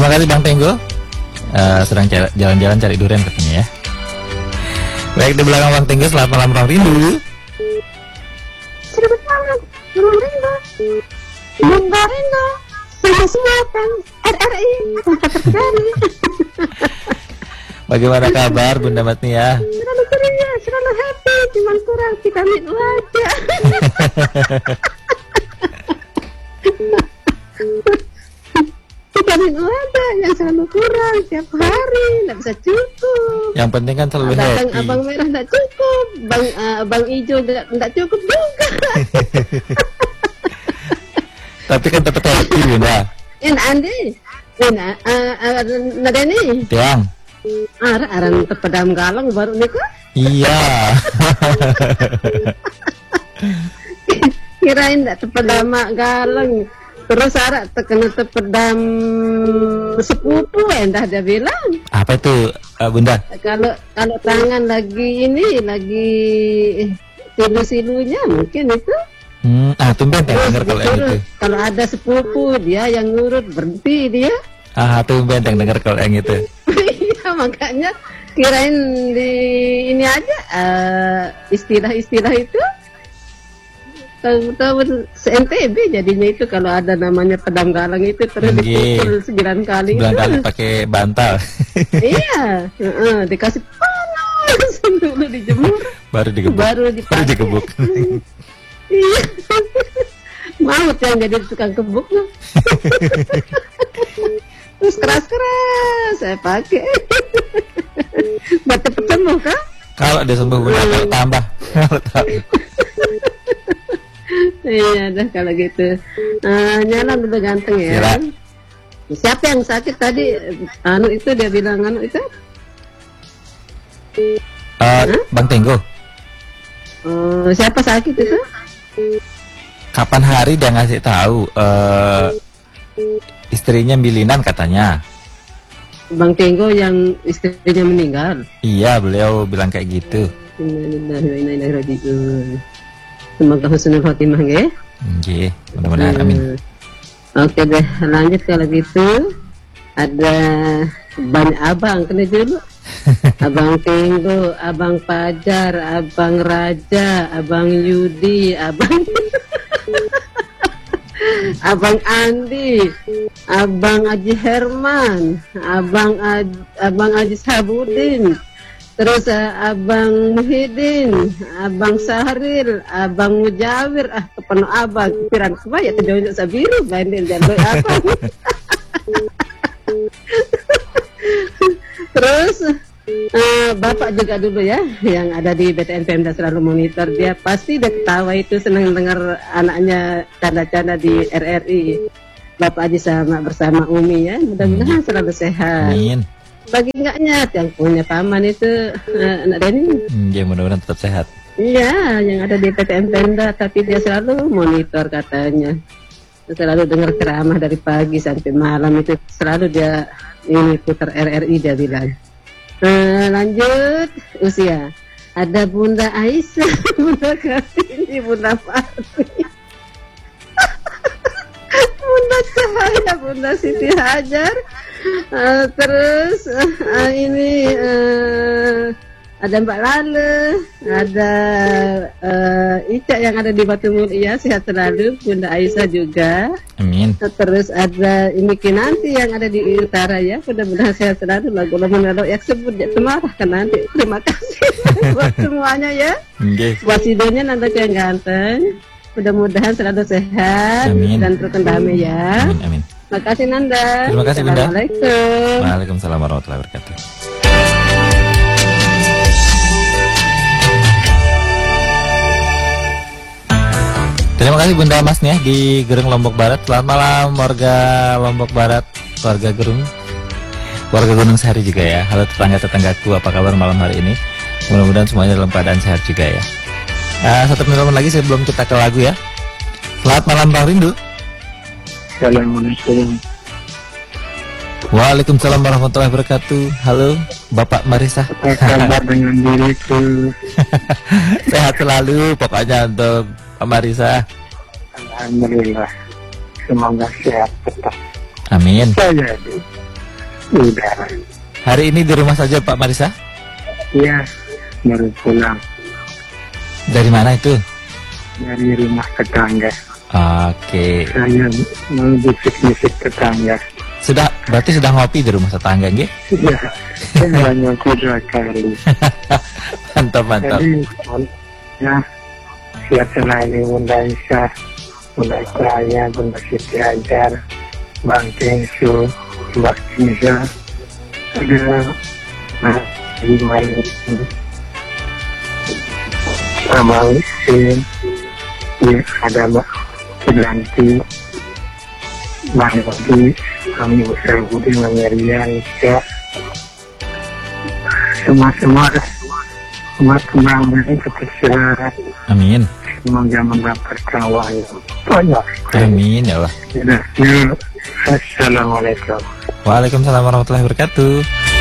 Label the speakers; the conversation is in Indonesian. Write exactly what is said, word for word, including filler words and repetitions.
Speaker 1: Terima kasih Bang Tenggo. Uh, sedang jalan-jalan cari durian katanya ya. Baik, di belakang Bang Tenggo, selamat malam Bang Rindu.
Speaker 2: Selamat malam Bang Rindu. Bang Rindu. Saya siapkan R R I.
Speaker 1: Bagaimana kabar Bunda Matnia?
Speaker 2: Selalu ceria, selalu happy, cuma kurang vitamin U aja. Vitamin U aja yang selalu kurang tiap hari, nggak bisa cukup.
Speaker 1: Yang penting kan selalu
Speaker 2: Kadang
Speaker 1: happy.
Speaker 2: abang merah nggak cukup, bang uh, bang hijau nggak cukup juga.
Speaker 1: Tapi kan tetap happy Bunda.
Speaker 2: Ini Andi, ini uh, Nadeni.
Speaker 1: Tiang.
Speaker 2: Ara aran terpedam galang baru nikah.
Speaker 1: Iya.
Speaker 2: Kirain tak terpedam galang. Terus ara terkena terpedam sepupu endah dia bilang.
Speaker 1: Apa itu uh, Bunda?
Speaker 2: Kalau kalau tangan lagi ini lagi silu-silunya mungkin itu.
Speaker 1: Hmm, ah tumben Teng dengar kalau yang itu.
Speaker 2: Kalau ada sepupu dia yang ngurut berhenti dia.
Speaker 1: Ah tumben Teng dengar kalau yang itu.
Speaker 2: Iya makanya kirain di ini aja istilah-istilah uh, itu. Tahu-tahu se-N T B jadinya itu kalau ada namanya pedang galang itu terus dipukul sembilan kali.
Speaker 1: Sembilan kali pakai bantal.
Speaker 2: Iya, uh, dikasih panas dulu dijemur.
Speaker 1: Baru digebuk.
Speaker 2: Baru dipakai.
Speaker 1: Baru digebuk.
Speaker 2: Iya. Maut yang jadi tukang gebuk. Terus keras-keras saya pakai. Buat cepet sembuh kan?
Speaker 1: Kalau dia sembuh Bunda kalau tambah. Kalau tambah.
Speaker 2: Iya dah kalau gitu. Uh, nyala dulu ganteng ya.
Speaker 1: Sila.
Speaker 2: Siapa yang sakit tadi? Anu itu dia bilang anu itu?
Speaker 1: Uh, Bang Tenggo.
Speaker 2: Uh, siapa sakit itu?
Speaker 1: Kapan hari dia ngasih tahu uh, istrinya milinan katanya.
Speaker 2: Bang Tenggo yang istrinya meninggal.
Speaker 1: Iya, beliau bilang kayak gitu.
Speaker 2: Innalillahi wa inna ilaihi raji'un. Semoga husnul khotimah nggih.
Speaker 1: Nggih, mudah-mudahan amin.
Speaker 2: Oke deh, lanjut kalau gitu. Ada banyak abang kena dulu. Abang Tenggo, Abang Fajar, Abang Raja, Abang Yudi, Abang Abang Andi, Abang Haji Herman, Abang Ad, Abang Haji Sabudin, terus uh, Abang Muhyiddin, Abang Sahril, Abang Mujawir, ah kepenuh abang, pikiran kebaya terjauh sabiru, bandel jadoi apa? Terus uh, Bapak juga dulu ya, yang ada di B T N Pemda selalu monitor, dia pasti udah ketawa itu senang dengar anaknya canda-canda di R R I. Bapak Haji sama bersama Umi ya, mudah-mudahan hmm. selalu sehat.
Speaker 1: Amin.
Speaker 2: Bagi enggaknya yang punya paman itu uh, anak Deni.
Speaker 1: Hmm, ya mudah-mudahan tetap sehat.
Speaker 2: Iya, yang ada di P T N Pemda, tapi dia selalu monitor katanya. Selalu dengar ceramah dari pagi sampai malam itu selalu dia ini putar R R I dia bilang. Uh, lanjut usia. Ada Bunda Aisyah, Bunda Kartini, Bunda Farti, Bunda Cahaya, Bunda Siti Hajar. Uh, terus uh, ini uh, ada Mbak Lale, ada uh, Ica yang ada di Batu Mulia, sehat selalu. Bunda Aisyah juga.
Speaker 1: Amin.
Speaker 2: Terus ada ini Kinanti yang ada di utara ya, mudah-mudahan sehat selalu. Lagu lagu yang sebut ya semarah kan nanti. Terima kasih buat semuanya ya.
Speaker 1: Okay.
Speaker 2: Buat sidonya nanti yang ganteng. Mudah-mudahan selalu sehat. Amin. Dan rukun damai ya.
Speaker 1: Amin, amin.
Speaker 2: Terima kasih Nanda.
Speaker 1: Terima kasih Bunda.
Speaker 2: Assalamualaikum.
Speaker 1: Waalaikumsalam warahmatullahi wabarakatuh. Terima kasih Bunda Masnya di Gerung Lombok Barat. Selamat malam warga Lombok Barat, warga Gerung, warga Gunung Sahari juga ya. Halo tetangga-tetanggaku, apa kabar malam hari ini? Mudah-mudahan semuanya dalam keadaan sehat juga ya. Uh, satu menit lagi sebelum kita ke lagu ya. Selamat malam Bang Rindu.
Speaker 3: Assalamualaikum.
Speaker 1: Waalaikumsalam warahmatullahi wabarakatuh. Halo Bapak Marisa.
Speaker 3: Apa kabar dengan diriku?
Speaker 1: Sehat selalu pokoknya untuk Pak Marisa.
Speaker 3: Alhamdulillah. Semoga sehat tetap.
Speaker 1: Amin.
Speaker 3: Saya Udah.
Speaker 1: Hari ini di rumah saja Pak Marisa?
Speaker 3: Iya, baru pulang
Speaker 1: Dari mana itu?
Speaker 3: dari rumah tetangga.
Speaker 1: Oke.
Speaker 3: Saya mau bisik-bisik tetangga.
Speaker 1: Sudah, berarti sudah ngopi di rumah tetangga, nggih?
Speaker 3: Iya, saya hanya dua kali.
Speaker 1: Mantap, mantap.
Speaker 3: Jadi, ya, siap selain Bunda Isa, Bunda Saya, Bunda Siti Ajar, Bang Kengsu, Mbak Kinsa, ada Mas Iman, Abang Isin, ya, ada Mbak Kinanti, Bang Budi, kami besar Budi, Bang Rian, ya, semua-semua, semua kembang ini terserah.
Speaker 1: Amin.
Speaker 3: Semoga mendapatkan wahyu banyak.
Speaker 1: Amin ya Allah.
Speaker 3: Ya, yuk. Assalamualaikum.
Speaker 1: Waalaikumsalam warahmatullahi wabarakatuh.